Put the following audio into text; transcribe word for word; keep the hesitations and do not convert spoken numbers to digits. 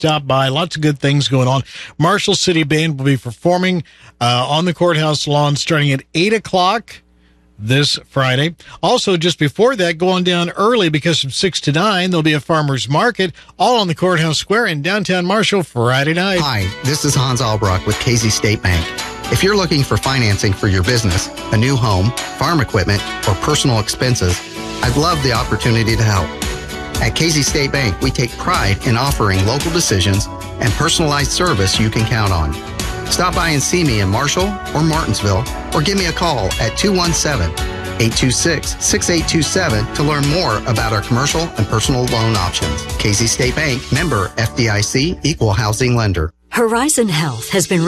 stop by. Lots of good things going on. Marshall City Band will be performing uh, on the courthouse lawn starting at eight o'clock this Friday. Also, just before that, go on down early because from six to nine, there'll be a farmer's market all on the Courthouse Square in downtown Marshall Friday night. Hi, this is Hans Albrock with Casey State Bank. If you're looking for financing for your business, a new home, farm equipment, or personal expenses, I'd love the opportunity to help. At Casey State Bank, we take pride in offering local decisions and personalized service you can count on. Stop by and see me in Marshall or Martinsville, or give me a call at two one seven, eight two six, six eight two seven to learn more about our commercial and personal loan options. Casey State Bank, member F D I C, equal housing lender. Horizon Health has been